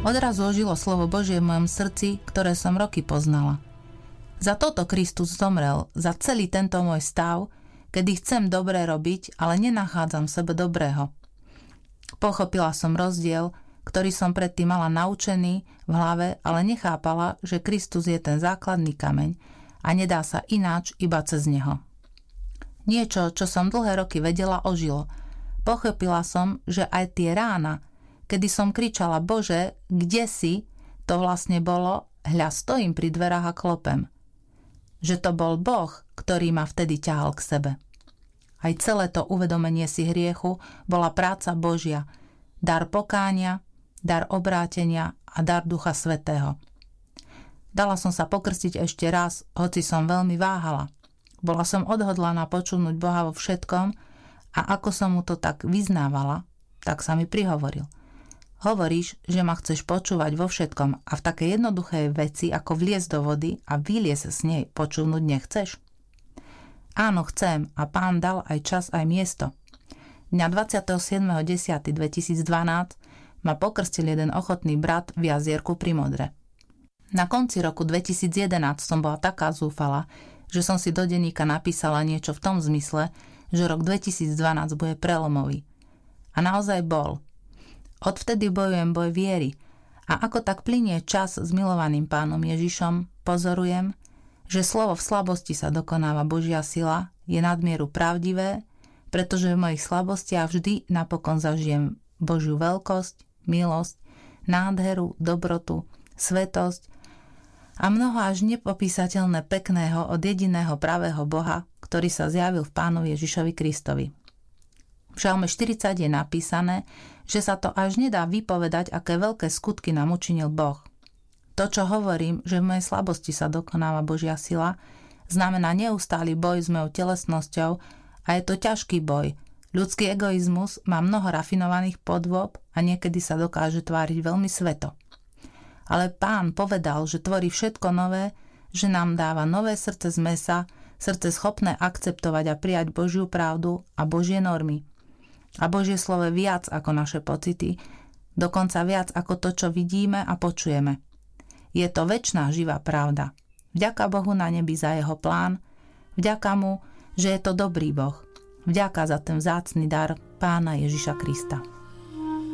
Odrazu ožilo slovo Božie v mojom srdci, ktoré som roky poznala. Za toto Kristus zomrel, za celý tento môj stav, kedy chcem dobré robiť, ale nenachádzam v sebe dobrého. Pochopila som rozdiel, ktorý som predtým mala naučený v hlave, ale nechápala, že Kristus je ten základný kameň a nedá sa ináč iba cez neho. Niečo, čo som dlhé roky vedela, ožilo. Pochopila som, že aj tie rána, kedy som kričala Bože, kde si, to vlastne bolo, hľa stojím pri dverách a klopem. Že to bol Boh, ktorý ma vtedy ťahal k sebe. Aj celé to uvedomenie si hriechu bola práca Božia, dar pokánia, dar obrátenia a dar Ducha Svätého. Dala som sa pokrstiť ešte raz, hoci som veľmi váhala. Bola som odhodlaná počúvnuť Boha vo všetkom a ako som mu to tak vyznávala, tak sa mi prihovoril. Hovoríš, že ma chceš počúvať vo všetkom a v takej jednoduchej veci, ako vliesť do vody a vyliesť z nej, počúvnuť nechceš? Áno, chcem a Pán dal aj čas, aj miesto. Dňa 27.10.2012 ma pokrstil jeden ochotný brat v Jazierku pri Modre. Na konci roku 2011 som bola taká zúfala, že som si do denníka napísala niečo v tom zmysle, že rok 2012 bude prelomový. A naozaj bol. Odvtedy bojujem boj viery a ako tak plynie čas s milovaným Pánom Ježišom, pozorujem, že slovo v slabosti sa dokonáva Božia sila, je nadmieru pravdivé, pretože v mojich slabostiach vždy napokon zažijem Božiu veľkosť, milosť, nádheru, dobrotu, svetosť a mnoho až nepopísateľné pekného od jediného pravého Boha, ktorý sa zjavil v Pánovi Ježišovi Kristovi. V Žalme 40 je napísané, že sa to až nedá vypovedať, aké veľké skutky nám učinil Boh. To, čo hovorím, že v mojej slabosti sa dokonáva Božia sila, znamená neustály boj s mojou telesnosťou a je to ťažký boj. Ľudský egoizmus má mnoho rafinovaných podôb a niekedy sa dokáže tváriť veľmi sveto. Ale Pán povedal, že tvorí všetko nové, že nám dáva nové srdce z mäsa, srdce schopné akceptovať a prijať Božiu pravdu a Božie normy. A Božie slovo viac ako naše pocity, dokonca viac ako to, čo vidíme a počujeme. Je to večná živá pravda. Vďaka Bohu na nebi za jeho plán, vďaka mu, že je to dobrý Boh. Vďaka za ten vzácny dar Pána Ježiša Krista.